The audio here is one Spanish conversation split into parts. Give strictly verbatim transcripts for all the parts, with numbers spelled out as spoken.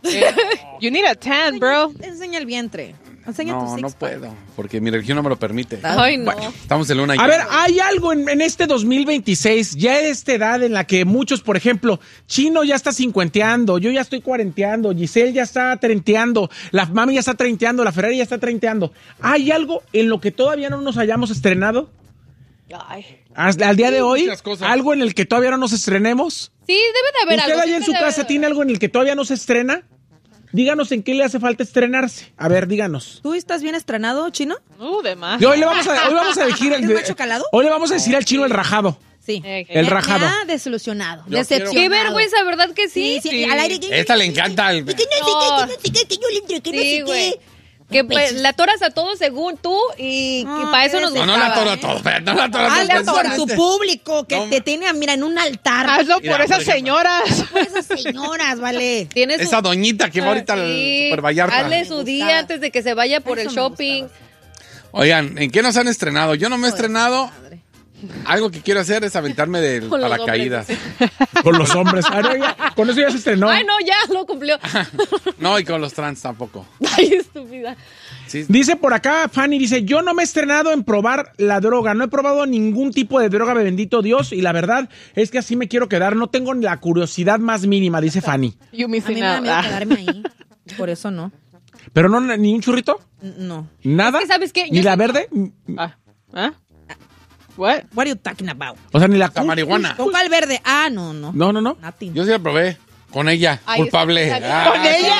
You need a tan, bro. Enseña el vientre. Enseña No, tu six no pack. puedo, porque mi religión no me lo permite. Ay, no. Bueno, estamos en luna A llena. ver, hay algo en, en este dos mil veintiséis, ya esta edad en la que muchos, por ejemplo, Chino ya está cincuenteando, yo ya estoy cuarenteando, Giselle ya está treinteando, la mami ya está treinteando, la Ferrari ya está treinteando. ¿Hay algo en lo que todavía no nos hayamos estrenado? Ay. Hasta al día de hoy, Muchas cosas. ¿algo en el que todavía no nos estrenemos? Sí, debe de haber ¿Usted algo. allá en su siempre casa debe- tiene algo en el que todavía no se estrena? Díganos en qué le hace falta estrenarse. A ver, díganos. ¿Tú estás bien estrenado, Chino? Uh, de más. Y hoy le vamos a, hoy vamos a decir el ¿Es macho calado? hoy le vamos a decir al Chino el rajado. Sí. Eh, El Ya- rajado. Ya desilusionado, Yo decepcionado. Qué vergüenza, ¿verdad que sí? Sí, sí, Sí. al aire. Esta le encanta el... Que no sé qué, que no sé qué, que yo le entre, que no Sí, sé güey. qué. Que pues, la toras a todos según tú y, y Ah, para eso nos eres- No, gustaba. no la toro a todo, espérate, no la toro a Hazle todo. por tu público que No. te tiene, mira, en un altar. Hazlo Mira, por esas por ejemplo. señoras. Por esas señoras, vale. Tiene su- Esa doñita que va ahorita al Sí, Super Vallarta. hazle su Me día gustaba. antes de que se vaya por Eso el me shopping. gustaba. Oigan, ¿en qué nos han estrenado? Yo no me he Joder, estrenado. madre. Algo que quiero hacer es aventarme del Con los paracaídas. Con los hombres. Ah, no, ya, con eso ya se estrenó. Ay, no, ya lo cumplió. No, y con los trans tampoco. Ay, estúpida. Sí. Dice por acá, Fanny, dice, yo no me he estrenado en probar la droga, no he probado ningún tipo de droga, bendito Dios, y la verdad es que así me quiero quedar, no tengo ni la curiosidad más mínima, dice Fanny. You A mí missing me da out. miedo Ah. quedarme ahí. Por eso no. Pero no, ni un churrito, N- No. nada, Es que, ¿sabes qué? ni Yo la siento- verde, Ah. ¿Ah? What? What are you talking about? o sea, ni la... La marihuana. ¿Con cuál verde? Ah, no, no. No, no, no. Nothing. Yo sí la probé. Con ella, Ay, culpable. está bien. Ah, ¿Con ella?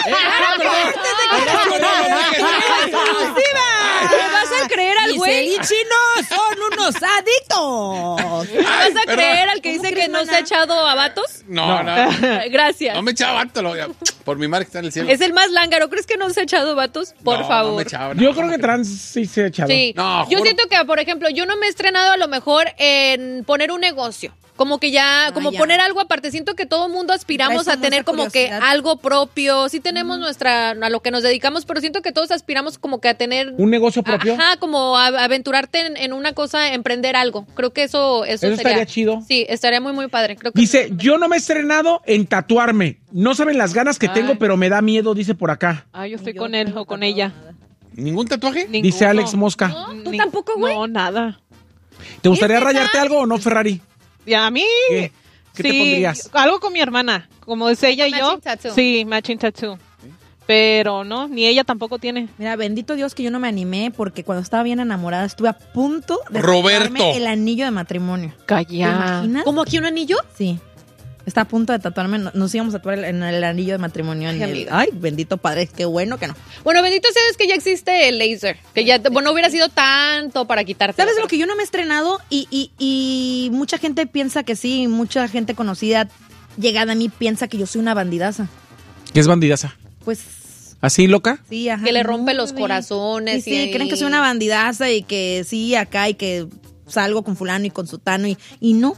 ¿Le vas a creer al güey? Giselle y Chino son unos adictos. ¿Le vas a pero- creer al que ¿Cómo dice crees, que no mana? se ha echado a vatos? No, no. Gracias. No me echaba vato, lo- por mi madre que está en el cielo. Es el más lángaro. ¿Crees que no se ha echado vatos? Por No, favor. No me echaba, no. Yo creo que trans sí se ha echado. Sí. No, yo juro. siento que, por ejemplo, yo no me he estrenado a lo mejor en poner un negocio. Como que ya, como ya. poner algo aparte. Siento que todo mundo aspiramos Traes a como tener esa como que curiosidad. algo propio. Sí tenemos nuestra, a lo que nos dedicamos, pero siento que todos aspiramos como que a tener... ¿Un negocio propio? Ajá, como a, a aventurarte en, en una cosa, emprender algo. Creo que eso, eso, Eso sería... estaría chido. Sí, estaría muy, muy padre. Creo que Dice, yo no me he estrenado en tatuarme. No saben las ganas que Ay. tengo, pero me da miedo, dice por acá. Ah, yo estoy Yo con no él tengo o con tatuado ella. nada. ¿Ningún tatuaje? Ninguno. Dice Alex Mosca. ¿No? ¿Tú Ni- tampoco, güey? No, nada. ¿Te gustaría ¿Es neta? rayarte algo o no, Ferrari? ¿Y a mí? ¿Qué? ¿Qué te Sí, pondrías? Algo con mi hermana. Como es ella y yo. Matching tattoo. Sí, matching tattoo. Pero no, ni ella tampoco tiene. Mira, bendito Dios que yo no me animé porque cuando estaba bien enamorada estuve a punto de Roberto. tatuarme el anillo de matrimonio. ¿Te Calla. imaginas? ¿Como aquí un anillo? Sí. Está a punto de tatuarme, no- nos íbamos a tatuar el- en el anillo de matrimonio. en Ay, el- amiga. ay, bendito padre, qué bueno que no. Bueno, bendito sea Dios que ya existe el laser. Que ya, bueno, hubiera sido tanto para quitarte. ¿Sabes lo que yo no me he estrenado? Y, y, y mucha gente piensa que sí, mucha gente conocida llegada a mí piensa que yo soy una bandidaza. ¿Qué es bandidaza? Pues ¿Así, loca? sí, ajá. Que le rompe No, los güey. corazones Sí, sí, y- creen que soy una bandidaza y que sí, acá y que salgo con fulano y con sutano y, y no.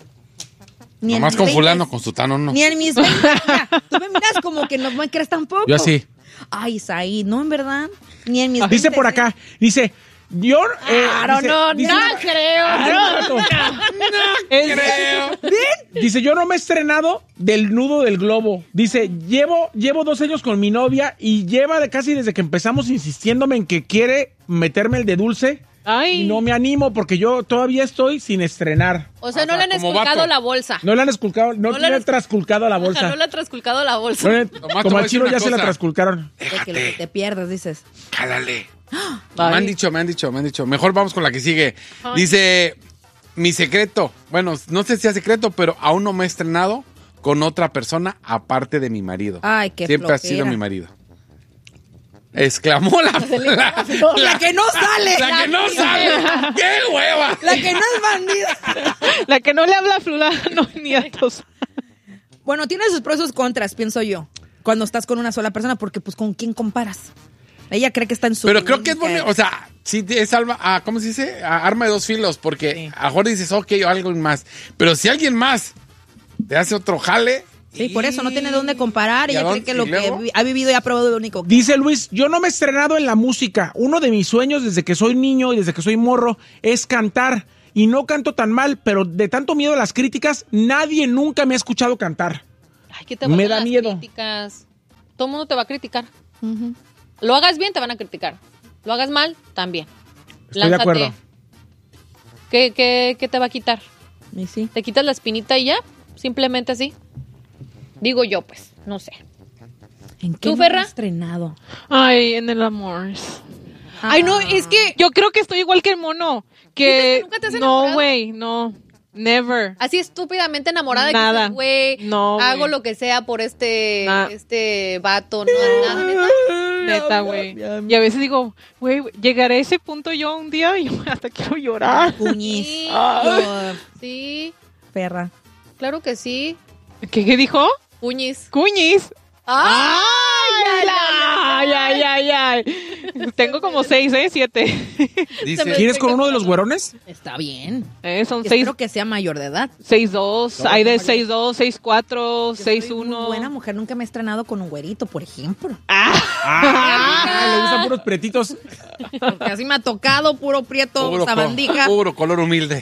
Ni en Nomás mis con veintes. fulano, con sutano, no. Ni en mis veintes. Mira, tú me miras como que no me crees tampoco. Yo así. Ay, Saí, no, en verdad. Ni en mis Dice veintes, por ¿eh? acá, dice, yo... eh, Claro, dice- no, dice- no creo. Creo. Dice, yo no me he estrenado del nudo del globo. Dice, llevo, llevo dos años con mi novia y lleva de casi desde que empezamos insistiéndome en que quiere meterme el de dulce. Ay. Y no me animo porque yo todavía estoy sin estrenar. O sea, no O sea, le han como esculcado vato. la bolsa. No le han esculcado, no, No le le han han- trasculcado la O sea, bolsa. no le ha trasculcado la bolsa. No le- Nomás te como voy a al decir chino una ya se la cosa. trasculcaron. De que lo que Déjate. te pierdes, dices. Jálale. Me Ay. han dicho, me han dicho, me han dicho. Mejor vamos con la que sigue. Dice, mi secreto. Bueno, no sé si sea secreto, pero aún no me he estrenado con otra persona aparte de mi marido. Ay, qué Siempre ha flojera. sido mi marido. Exclamó la... La, La que no sale. la que no sale. ¡Qué hueva! La que no es bandida. La que no le habla a fulano ni a tos. Bueno, tiene sus pros y sus contras, pienso yo. Cuando estás con una sola persona, porque pues ¿con quién comparas? Ella cree que está en su... Pero creo que es única- bonito, o sea, sí es alma, ah, ¿cómo se dice? Ah, arma de dos filos, porque a lo mejor dices, ok, algo más. Pero si alguien más te hace otro jale... Sí, por eso no tiene dónde comparar. ¿Y a Ella cree dónde- que y lo que luego? vi- ha vivido y ha probado es lo único. Dice Luis, yo no me he estrenado en la música. Uno de mis sueños desde que soy niño y desde que soy morro es cantar. Y no canto tan mal, pero de tanto miedo a las críticas, nadie nunca me ha escuchado cantar. Ay, ¿qué te Me pasan da las miedo. críticas? Todo el mundo te va a criticar. Ujú. Lo hagas bien, te van a criticar. Lo hagas mal, también. Estoy de acuerdo. ¿Qué, qué, ¿Qué te va a quitar? Y sí. ¿Te quitas la espinita y ya? Simplemente así. Digo yo, pues, no sé. ¿En qué ¿Tú, no me he Ferra? estrenado? Ay, en el amor. Ay, no, es que Yo creo que estoy igual que el mono. ¿Dices Que que nunca te has no, enamorado? güey, no. Never. así estúpidamente enamorada Nada. de que dices, güey, No, hago güey. lo que sea por este, Nah. este vato, no, nada, neta. Neta, güey. Y a veces digo, güey, llegaré a ese punto yo un día y yo hasta quiero llorar. Puñis. Sí. Yo, Sí, perra. claro que sí. ¿Qué, qué dijo? Puñis. Cuñis. ¡Ah! Ay, ay, ay, ay. Tengo como seis, ¿eh? Siete. Dice, ¿Quieres con uno de los güerones? Está bien. Eh, son seis, Espero que sea mayor de edad. seis, dos. Hay de seis, dos, seis, cuatro, Yo seis, soy muy uno. buena mujer, nunca me he estrenado con un güerito, por ejemplo. Ah, le gustan puros pretitos. Porque así me ha tocado, puro prieto, puro, sabandija. co- puro color humilde.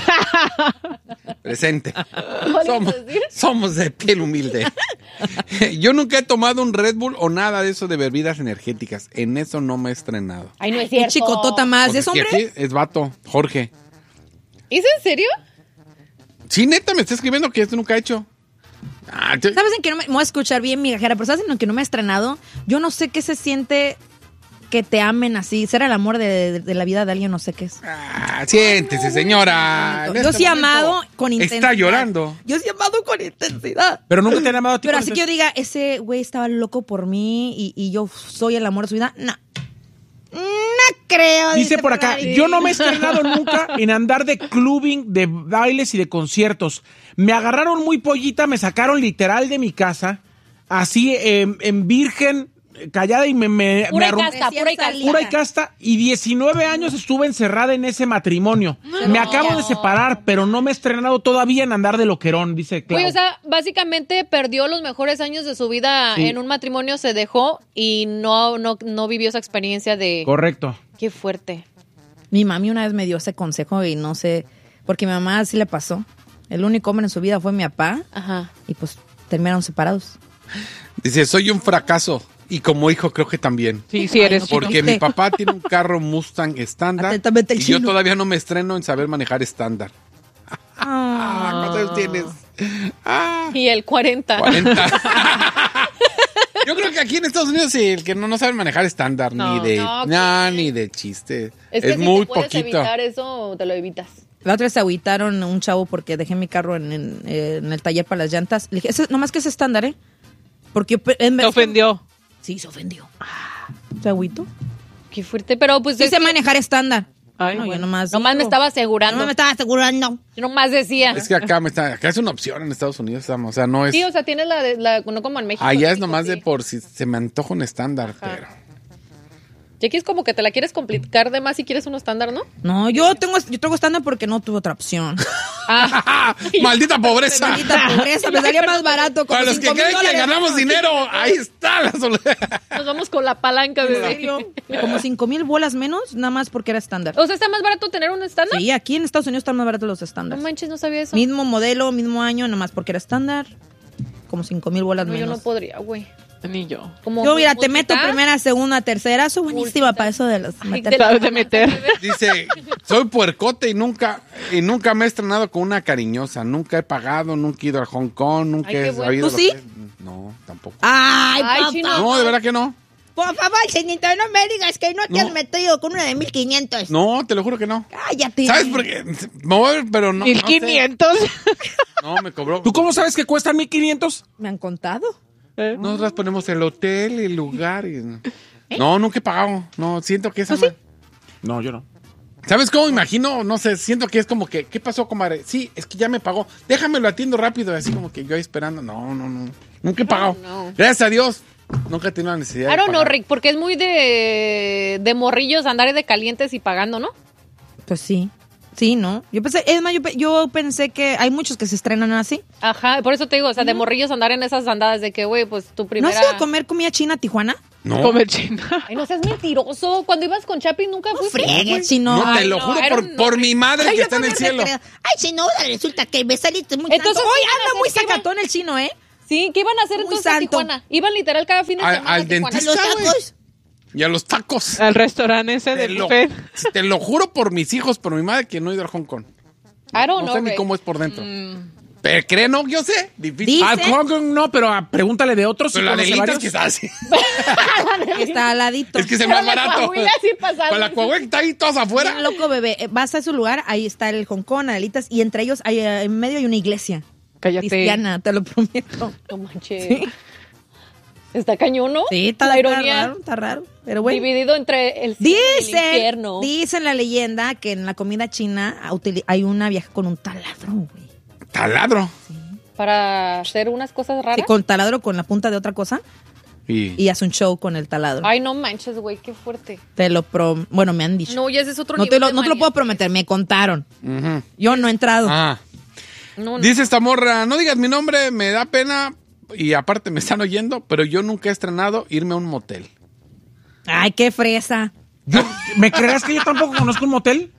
Presente. Somos, somos de piel humilde. Yo nunca he tomado un Red Bull o nada de eso de bebidas energéticas. En eso no me he estrenado. Ay, no es Qué cierto. chicotota más. ¿Es Porque hombre? aquí es vato, Jorge. ¿Es en serio? Sí, neta, me está escribiendo que esto nunca he hecho. Ah, te- ¿Sabes en qué no me, me voy a escuchar bien, migajera? Pero ¿sabes en lo que no me he estrenado? Yo no sé qué se siente que te amen así. Ser el amor de, de- de la vida de alguien, no sé qué es. Ah, siéntese, señora. En Yo este sí he momento amado con intensidad. Está llorando. Yo sí he amado con intensidad. Pero nunca te han amado a ti. Pero con así que yo diga, ese güey estaba loco por mí y, y yo soy el amor de su vida. No. No creo. Dice por acá, ahí. yo no me he estrenado nunca en andar de clubbing, de bailes y de conciertos. Me agarraron muy pollita, me sacaron literal de mi casa, así eh, en virgen, callada y me, me, Pura y me arrum- casta, Recién pura y casta. salida. pura y casta, y diecinueve años estuve encerrada en ese matrimonio. Me acabo de separar, pero no me he estrenado todavía en andar de loquerón, dice Clau. Güey, o sea, básicamente perdió los mejores años de su vida Sí. en un matrimonio, se dejó y no, no, no vivió esa experiencia de... Correcto. Qué fuerte. Mi mami una vez me dio ese consejo y no sé, porque mi mamá sí le pasó. El único hombre en su vida fue mi papá Ajá. y pues terminaron separados. Dice, soy un fracaso. Y como hijo creo que también. Sí, sí eres. Ay, no, chico. Porque Usted. mi papá tiene un carro Mustang estándar. Atentamente el Y yo chino. todavía no me estreno en saber manejar estándar. Ah, ¿cuántos años tienes? Ah, Y el cuarenta. cuarenta. Yo creo que aquí en Estados Unidos sí, el que no, no sabe manejar estándar, No. ni de No, nah, ¿qué? ni de chiste. Es Es, que si muy te puedes poquito. evitar eso, te lo evitas. La otra vez se agüitaron un chavo porque dejé mi carro en, en- en el taller para las llantas. Le dije, "Ese- nomás que es estándar, ¿eh? Porque yo... pe- en Te vez- ofendió. Sí, se ofendió. ¿Se agüitó? Qué fuerte, pero pues... Sí es sé que manejar estándar. Ay, no, yo bueno. nomás... nomás me digo. estaba asegurando. No me estaba asegurando. Yo nomás decía. Es que acá me está, acá es una opción en Estados Unidos, estamos, o sea, no es. Sí, o sea, tienes la, de- la no como en México. Allá en es nomás México, de sí. por si se me antoja un estándar, Ajá. pero. Y aquí es como que te la quieres complicar de más si quieres uno estándar, ¿no? No, yo tengo, yo traigo estándar porque no tuve otra opción. Ah, ¡Maldita pobreza! Maldita pobreza, me salía más barato. Como Para los que cinco mil creen que dólares. ganamos dinero, ahí está la soledad. nos vamos con la palanca, ¿En bebé. serio? Como cinco mil bolas menos, nada más porque era estándar. O sea, ¿está más barato tener un estándar? Sí, aquí en Estados Unidos están más baratos los No estándares. manches, no sabía eso. Mismo modelo, mismo año, nada más porque era estándar. Como cinco mil bolas No, yo menos. no podría, güey. Ni yo. Como Yo, mira, te meto multitas. primera, segunda, tercera. Soy buenísima Multitas. para eso de los Ay, meter- de la Sabes de mamá, meter. bebé. Dice, soy puercote y nunca, y nunca me he estrenado con una cariñosa. Nunca he pagado, nunca he ido a Hong Kong, nunca Ay, qué he bueno. sabido ¿Tú lo sí? que es. No, tampoco. Ay, Ay, papá. chino. No, de verdad que no. Por favor, señorita, no me digas que no te No. has metido con una de mil quinientos. No, te lo juro que no. Cállate. ¿Sabes por qué? Me voy a ver, pero no. Mil no sé. quinientos. No, me cobró. ¿Tú cómo sabes que cuestan mil quinientos? Me han contado. Nosotras ponemos el hotel, el lugar y... No, nunca he pagado. No, siento que esa... ¿Tú sí? ma- No, yo no. ¿Sabes cómo imagino? No sé, siento que es como que... ¿Qué pasó, comadre? Sí, es que ya me pagó. Déjame lo atiendo rápido. Así como que yo ahí esperando. No, no, no. Nunca he pagado. no. Gracias a Dios. Nunca he tenido la necesidad I de don't know, pagar. Rick, porque es muy de, de morrillos andar de calientes y pagando, ¿no? Pues sí. Sí, ¿no? Yo pensé, es más, yo, pe- yo pensé que hay muchos que se estrenan así. Ajá, por eso te digo, o sea, de morrillos andar en esas andadas de que, güey, pues tu ¿No primera... has ido a comer comida china a Tijuana? No. Comer china. Ay, no seas mentiroso. Cuando ibas con Chapi nunca fuiste. Friegue, chino. No, te Ay, lo no, juro I por, don't know. por mi madre Ay, que yo está en el también cielo. recreo. Ay, chino, resulta que me saliste muy Entonces, santo. Hoy ¿qué van a anda muy hacer? ¿Qué van? sacatón el chino, ¿eh? Sí, ¿qué iban a hacer Muy entonces santo. a Tijuana? Iban literal cada fin de Al- semana al a Tijuana. dentista. ¿Los tacos? Y a los tacos. Al restaurante ese Te de lo, buffet. te lo juro por mis hijos, por mi madre, que no he ido al Hong Kong. I don't No know, sé ni Ray. cómo es por dentro. Pero cree, no, yo sé. Difícil. Dice- Al Hong Kong no, pero ah, pregúntale de otros. Pero si la de conoce Litas varios. que está así. Está al ladito. Es que es el Pero más la barato. Coahuila sí pasaron. Con la Coahuila que está ahí todos afuera. Bien loco, bebé. Eh, Vas a su lugar, ahí está el Hong Kong, Adelitas, y entre ellos, hay, eh, en medio hay una iglesia. Cállate. Cristiana, te lo prometo. No manches. Está cañón, ¿no? Sí, está, la está ironía. raro, está raro. Pero bueno. Dividido entre el cielo y el Dice, infierno. dice la leyenda que en la comida china utili- hay una vieja con un taladro, güey. Taladro. Para hacer unas cosas Sí, raras. con taladro con la punta de otra cosa Y, y hace un show con el taladro. Ay, no manches, güey, qué fuerte. Te lo pro... Bueno, me han dicho. No, ya ese es otro No nivel te, lo, de no te lo manía. puedo prometer, me contaron. Ujú. Yo no he entrado. Ah. No, no. Dice esta morra, no digas mi nombre, me da pena y aparte me están oyendo, pero yo nunca he estrenado irme a un motel. Ay, qué fresa. Yo- ¿Me creerás que yo tampoco conozco un motel?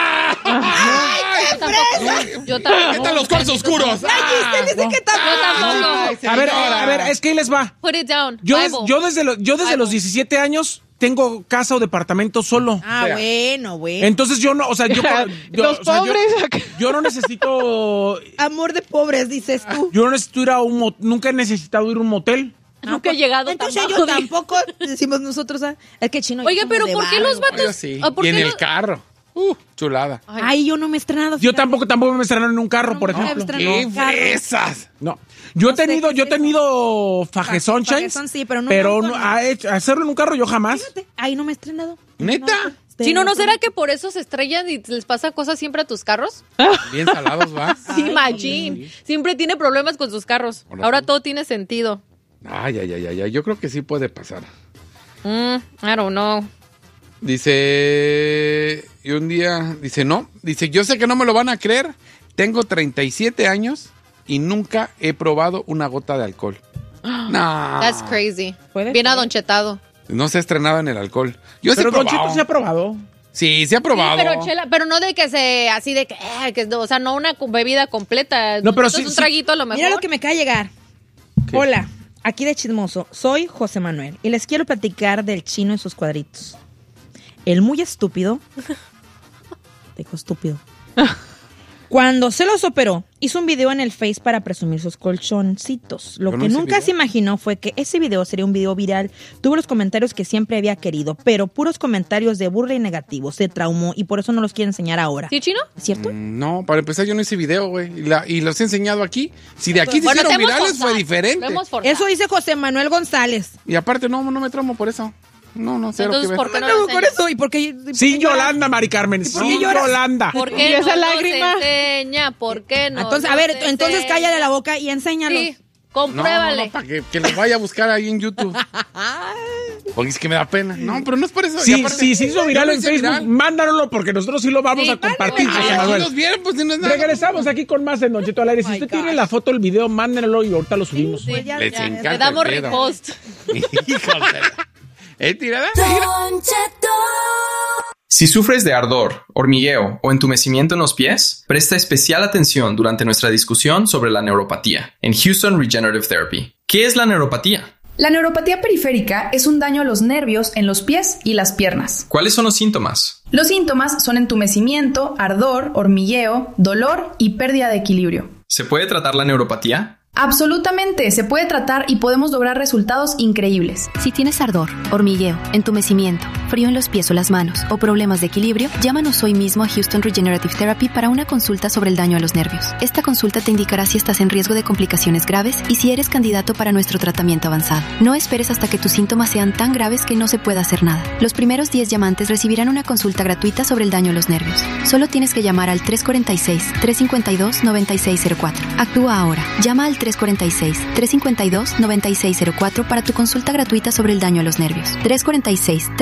Yo tampoco. Yo tampoco. ¿Qué tal los cuartos oscuros? Ah, Dice que está... Yo tampoco. Ay, A ver, señora. a ver, es que ahí les va. Put it down. Yo, des- Bible. yo desde, lo- yo desde Bible. los diecisiete años tengo casa o departamento solo. Ah, O sea. bueno, bueno. Entonces yo no, o sea, yo... yo- Los o sea, yo- pobres. Yo no necesito... Amor de pobres, dices tú. Yo no necesito ir a un motel. Nunca he necesitado ir a un motel. Nunca he llegado tan Entonces bajo. yo tampoco, decimos nosotros. ah, Es que chino. yo Oiga, como pero de ¿por qué barrio. los vatos? Yo sí. Ah, ¿por Y en qué el no- carro. Uh, chulada. Ay, yo no me he estrenado. Yo fíjate. tampoco tampoco me estrenaron en un carro, por No, ejemplo. no, ¡Qué no, carro. fresas! No. Yo he No sé tenido, qué yo he es eso. tenido fajezón, Fajezón, sí, pero no Pero me no- han a- hecho- hacerlo en un carro yo jamás. Fíjate, ahí no me he estrenado. ¿Neta? Te Chino, lo ¿no será prometo. que por eso se estrellan y les pasa cosas siempre a tus carros? Bien salados, ¿va? Sí, machín. Siempre tiene problemas con sus carros. Con razón. Ahora todo tiene sentido. Ay, ay, ay, ay, ay. Yo creo que sí puede pasar. Mm, I don't know. Dice, y un día, dice, no, dice, yo sé que no me lo van a creer, tengo treinta y siete años y nunca he probado una gota de alcohol. No, That's crazy. Puede Bien ser. adonchetado. no se ha estrenado en el alcohol. Yo sí he Pero Don probado. Cheto se ha probado. Sí, se ha probado. Sí, pero chela, pero no de que se, así de que, eh, que o sea, no una co- bebida completa. No, pero Entonces, sí- un sí. traguito a lo mejor. Mira lo que me acaba de llegar. Hola, aquí de Chismoso. Soy José Manuel y les quiero platicar del chino en sus cuadritos. El muy estúpido. Dijo estúpido. Cuando se los operó, hizo un video en el Face para presumir sus colchoncitos. Lo ¿Yo no que hice nunca video? se imaginó fue que ese video sería un video viral. Tuvo los comentarios que siempre había querido, pero puros comentarios de burla y negativos. Se traumó y por eso no los quiere enseñar ahora. ¿Sí, Chino? ¿Es cierto? Mm, No, para empezar yo no hice video, güey. Y, la- y los he enseñado aquí. Si de aquí se Bueno, te hicieron hemos virales forzado. fue diferente. Lo hemos forzado. Eso dice José Manuel González. Y aparte no, no me tramo por eso. No, no, cero Entonces, que ver. ¿por qué no No, lo por enseñas? eso. ¿Y por qué? por Sí, qué lloras? Yolanda, Mari Carmen. Sí, qué lloras? Yolanda. ¿Por Y qué esa no lágrima. nos enseña? ¿Por qué no? Entonces, a nos ver, entonces enseña? cállale la boca y enséñalo. Sí, No, compruébale. no, no, para que, que los vaya a buscar ahí en YouTube. Porque es que me da pena. No, pero no es por eso. Y Sí, aparte, sí, se hizo yo viral lo en hice Facebook. viral. Mándalo porque nosotros sí lo vamos Sí, a compartir, mándalo. José Ay, aquí Manuel. los vieron, pues si no es nada. Regresamos aquí con más en Don Cheto al aire. Si Oh my usted gosh. tiene la foto, el video, mándenlo y ahorita lo subimos. Sí. Pues ya- Les ya- encanta. Te damos el pedo. repost. Híjole. ¿Eh, tirada? Si sufres de ardor, hormigueo o entumecimiento en los pies, presta especial atención durante nuestra discusión sobre la neuropatía en Houston Regenerative Therapy. ¿Qué es la neuropatía? La neuropatía periférica es un daño a los nervios en los pies y las piernas. ¿Cuáles son los síntomas? Los síntomas son entumecimiento, ardor, hormigueo, dolor y pérdida de equilibrio. ¿Se puede tratar la neuropatía? Absolutamente, se puede tratar y podemos lograr resultados increíbles. Si tienes ardor, hormigueo, entumecimiento, frío en los pies o las manos o problemas de equilibrio, llámanos hoy mismo a Houston Regenerative Therapy para una consulta sobre el daño a los nervios. Esta consulta te indicará si estás en riesgo de complicaciones graves y si eres candidato para nuestro tratamiento avanzado. No esperes hasta que tus síntomas sean tan graves que no se pueda hacer nada. Los primeros diez llamantes recibirán una consulta gratuita sobre el daño a los nervios. Solo tienes que llamar al tres cuatro seis, tres cinco dos, nueve seis cero cuatro. Actúa ahora. Llama al tres cuatro seis, tres cinco dos, nueve seis cero cuatro para tu consulta gratuita sobre el daño a los nervios. tres cuatro seis, tres cinco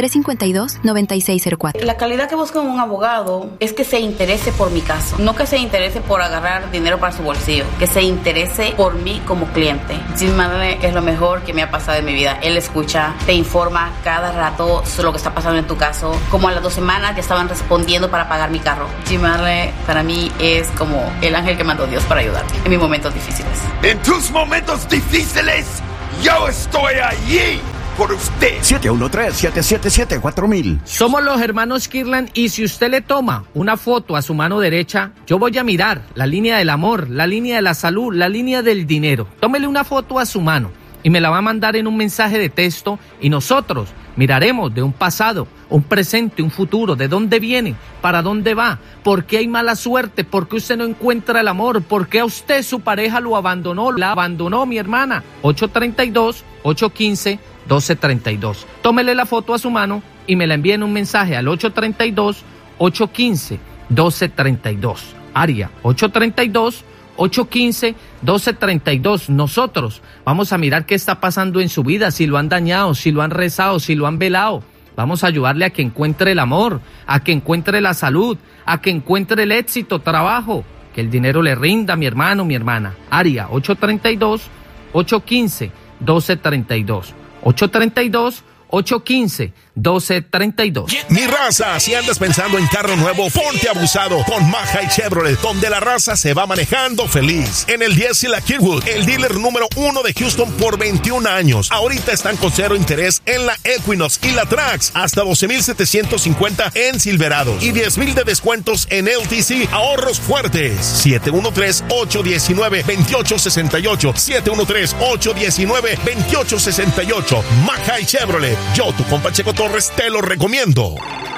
treinta y dos, noventa y seis cero cuatro. La calidad que busco en un abogado es que se interese por mi caso, no que se interese por agarrar dinero para su bolsillo, que se interese por mí como cliente. Jim Marley es lo mejor que me ha pasado en mi vida. Él escucha, te informa cada rato sobre lo que está pasando en tu caso. Como a las dos semanas ya estaban respondiendo para pagar mi carro. Jim Marley para mí es como el ángel que mandó Dios para ayudarme en mis momentos difíciles. En tus momentos difíciles, yo estoy allí por usted. siete uno tres, siete siete siete, cuatro mil. Somos los hermanos Kirlan y si usted le toma una foto a su mano derecha, yo voy a mirar la línea del amor, la línea de la salud, la línea del dinero. Tómele una foto a su mano y me la va a mandar en un mensaje de texto y nosotros miraremos de un pasado, un presente, un futuro, de dónde viene, para dónde va, por qué hay mala suerte, por qué usted no encuentra el amor, por qué a usted su pareja lo abandonó, la abandonó mi hermana. ocho tres dos, ocho uno cinco, uno dos tres dos. Tómele la foto a su mano y me la envíe en un mensaje al ocho tres dos, ocho uno cinco, uno dos tres dos. Área ocho tres dos, ocho uno cinco, uno dos tres dos. Nosotros vamos a mirar qué está pasando en su vida, si lo han dañado, si lo han rezado, si lo han velado. Vamos a ayudarle a que encuentre el amor, a que encuentre la salud, a que encuentre el éxito, trabajo, que el dinero le rinda, mi hermano, mi hermana. Área ocho tres dos, ocho uno cinco, uno dos tres dos. ocho tres dos, ocho uno cinco, uno dos tres dos. Mi raza, si andas pensando en carro nuevo, ponte abusado con Maja y Chevrolet, donde la raza se va manejando feliz. En el diez y la Kirkwood, el dealer número uno de Houston por veintiún años. Ahorita están con cero interés en la Equinox y la Trax, hasta doce mil setecientos cincuenta en Silverado y diez mil de descuentos en L T C. Ahorros fuertes. siete uno tres, ocho uno nueve, dos ocho seis ocho. siete uno tres, ocho uno nueve, dos ocho seis ocho. Maja y Chevrolet. Yo, tu compa Checo Torres, te lo recomiendo.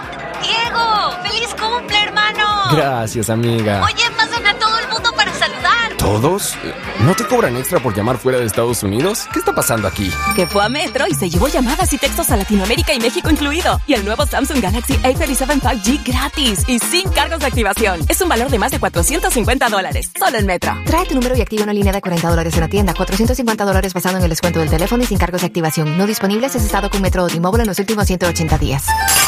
¡Diego! ¡Feliz cumple, hermano! Gracias, amiga. Oye, pasan a todo el mundo para saludar. ¿Todos? ¿No te cobran extra por llamar fuera de Estados Unidos? ¿Qué está pasando aquí? Que fue a Metro y se llevó llamadas y textos a Latinoamérica y México incluido. Y el nuevo Samsung Galaxy A treinta y siete cinco G gratis y sin cargos de activación. Es un valor de más de cuatrocientos cincuenta dólares. Solo en Metro. Trae tu número y activa una línea de cuarenta dólares en la tienda. cuatrocientos cincuenta dólares basado en el descuento del teléfono y sin cargos de activación. No disponible si has estado con Metro o T-Mobile en los últimos ciento ochenta días.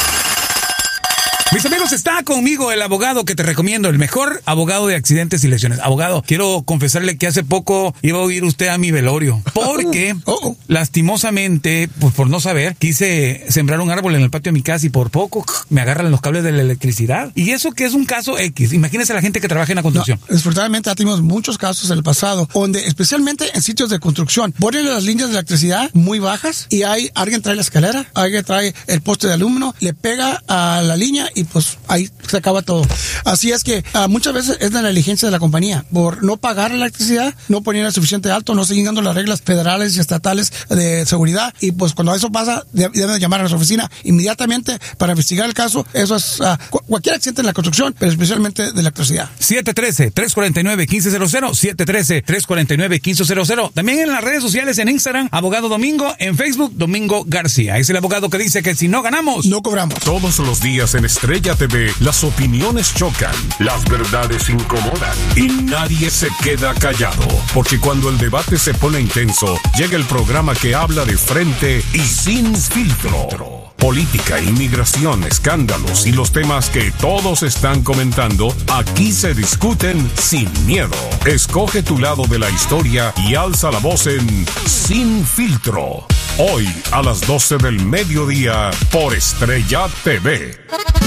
Mis amigos, está conmigo el abogado que te recomiendo, el mejor abogado de accidentes y lesiones. Abogado, quiero confesarle que hace poco iba a oír usted a mi velorio, porque oh, oh. lastimosamente, pues por no saber, quise sembrar un árbol en el patio de mi casa y por poco me agarran los cables de la electricidad. Y eso que es un caso X. Imagínese la gente que trabaja en la construcción. No, desafortunadamente tuvimos muchos casos en el pasado, donde especialmente en sitios de construcción, ponen las líneas de electricidad muy bajas y hay alguien trae la escalera, alguien trae el poste de aluminio, le pega a la línea y pues ahí se acaba todo. Así es que uh, muchas veces es la negligencia de la compañía por no pagar la electricidad, no ponerla suficiente alto, no siguiendo las reglas federales y estatales de seguridad, y pues cuando eso pasa deben de llamar a nuestra oficina inmediatamente para investigar el caso. Eso es uh, cu- cualquier accidente en la construcción, pero especialmente de la electricidad. siete uno tres, tres cuatro nueve, uno cinco cero cero, siete uno tres, tres cuatro nueve, uno cinco cero cero. También en las redes sociales, en Instagram, Abogado Domingo, en Facebook, Domingo García. Es el abogado que dice que si no ganamos, no cobramos. Todos los días en Estrella T V, las opiniones chocan, las verdades incomodan y nadie se queda callado, porque cuando el debate se pone intenso, llega el programa que habla de frente y sin filtro. Política, inmigración, escándalos y los temas que todos están comentando, aquí se discuten sin miedo. Escoge tu lado de la historia y alza la voz en Sin Filtro. Hoy a las doce del mediodía por Estrella T V.